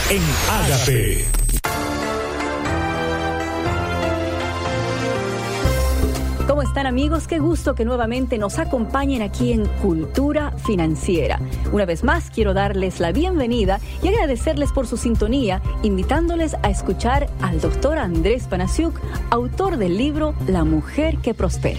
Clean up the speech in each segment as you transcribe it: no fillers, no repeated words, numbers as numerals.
en Ágape. ¿Cómo están, amigos? Qué gusto que nuevamente nos acompañen aquí en Cultura Financiera. Una vez más, quiero darles la bienvenida y agradecerles por su sintonía, invitándoles a escuchar al doctor Andrés Panasiuk, autor del libro La Mujer que Prospera.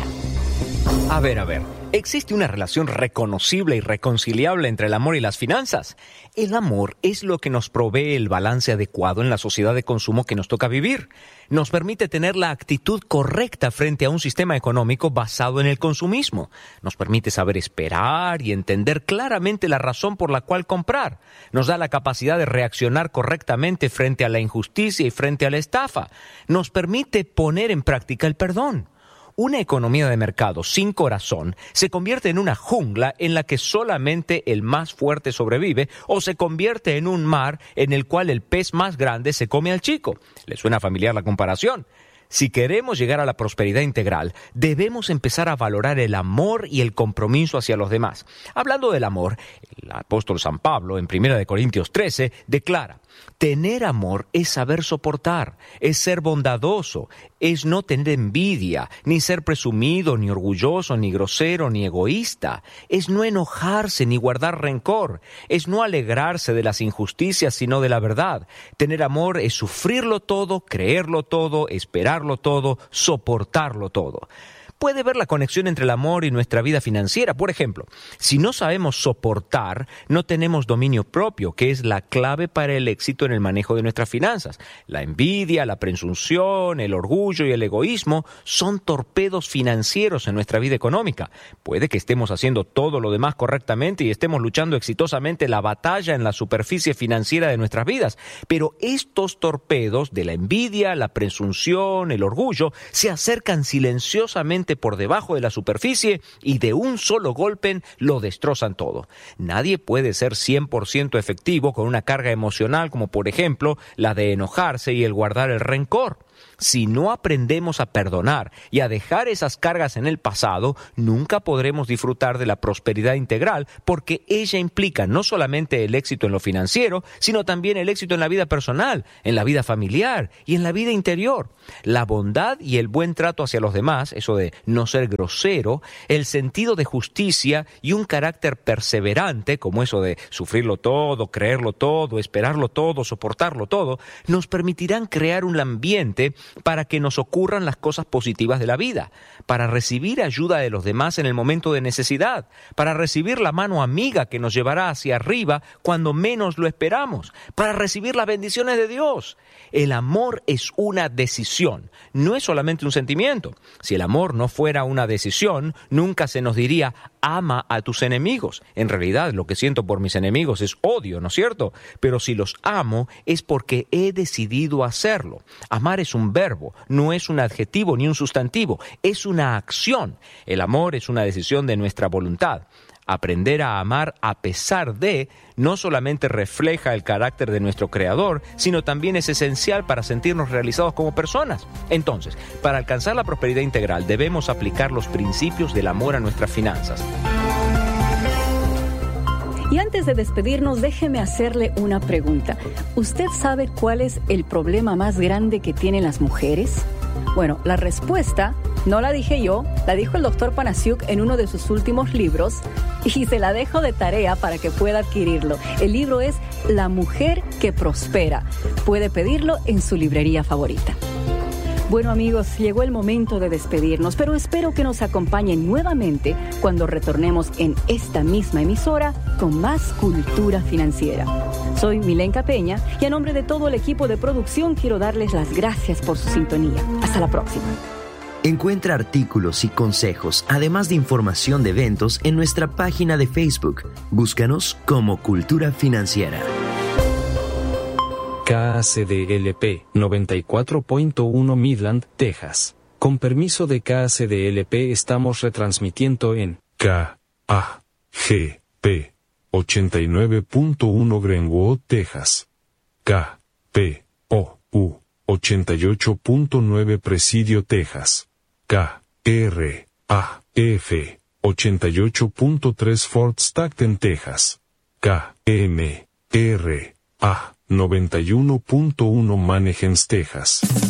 A ver. ¿Existe una relación reconocible y reconciliable entre el amor y las finanzas? El amor es lo que nos provee el balance adecuado en la sociedad de consumo que nos toca vivir. Nos permite tener la actitud correcta frente a un sistema económico basado en el consumismo. Nos permite saber esperar y entender claramente la razón por la cual comprar. Nos da la capacidad de reaccionar correctamente frente a la injusticia y frente a la estafa. Nos permite poner en práctica el perdón. Una economía de mercado sin corazón se convierte en una jungla en la que solamente el más fuerte sobrevive, o se convierte en un mar en el cual el pez más grande se come al chico. ¿Le suena familiar la comparación? Si queremos llegar a la prosperidad integral, debemos empezar a valorar el amor y el compromiso hacia los demás. Hablando del amor, el apóstol San Pablo, en 1 Corintios 13, declara: tener amor es saber soportar, es ser bondadoso, es no tener envidia, ni ser presumido, ni orgulloso, ni grosero, ni egoísta. Es no enojarse, ni guardar rencor. Es no alegrarse de las injusticias, sino de la verdad. Tener amor es sufrirlo todo, creerlo todo, esperarlo todo, soportarlo todo. Puede ver la conexión entre el amor y nuestra vida financiera. Por ejemplo, si no sabemos soportar, no tenemos dominio propio, que es la clave para el éxito en el manejo de nuestras finanzas. La envidia, la presunción, el orgullo y el egoísmo son torpedos financieros en nuestra vida económica. Puede que estemos haciendo todo lo demás correctamente y estemos luchando exitosamente la batalla en la superficie financiera de nuestras vidas, pero estos torpedos de la envidia, la presunción, el orgullo, se acercan silenciosamente por debajo de la superficie y de un solo golpe lo destrozan todo. Nadie puede ser 100% efectivo con una carga emocional como, por ejemplo, la de enojarse y el guardar el rencor. Si no aprendemos a perdonar y a dejar esas cargas en el pasado, nunca podremos disfrutar de la prosperidad integral, porque ella implica no solamente el éxito en lo financiero, sino también el éxito en la vida personal, en la vida familiar y en la vida interior. La bondad y el buen trato hacia los demás, eso de no ser grosero, el sentido de justicia y un carácter perseverante, como eso de sufrirlo todo, creerlo todo, esperarlo todo, soportarlo todo, nos permitirán crear un ambiente para que nos ocurran las cosas positivas de la vida, para recibir ayuda de los demás en el momento de necesidad, para recibir la mano amiga que nos llevará hacia arriba cuando menos lo esperamos, para recibir las bendiciones de Dios. El amor es una decisión, no es solamente un sentimiento. Si el amor no fuera una decisión, nunca se nos diría: ama a tus enemigos. En realidad, lo que siento por mis enemigos es odio, ¿no es cierto? Pero si los amo, es porque he decidido hacerlo. Amar es un verbo, no es un adjetivo ni un sustantivo, es una acción. El amor es una decisión de nuestra voluntad. Aprender a amar a pesar de no solamente refleja el carácter de nuestro Creador, sino también es esencial para sentirnos realizados como personas. Entonces, para alcanzar la prosperidad integral, debemos aplicar los principios del amor a nuestras finanzas. Y antes de despedirnos, déjeme hacerle una pregunta. ¿Usted sabe cuál es el problema más grande que tienen las mujeres? Bueno, la respuesta no la dije yo, la dijo el doctor Panasiuk en uno de sus últimos libros, y se la dejo de tarea para que pueda adquirirlo. El libro es La Mujer que Prospera. Puede pedirlo en su librería favorita. Bueno, amigos, llegó el momento de despedirnos, pero espero que nos acompañen nuevamente cuando retornemos en esta misma emisora con más Cultura Financiera. Soy Milenka Peña y a nombre de todo el equipo de producción quiero darles las gracias por su sintonía. Hasta la próxima. Encuentra artículos y consejos, además de información de eventos, en nuestra página de Facebook. Búscanos como Cultura Financiera. KACDLP 94.1 Midland, Texas. Con permiso de KACDLP estamos retransmitiendo en KAGP 89.1 Greenwood, Texas. KPOU 88.9 Presidio, Texas. KRAF 88.3 Fort Stockton, Texas. KMRA 91.1 Mannequins, Texas.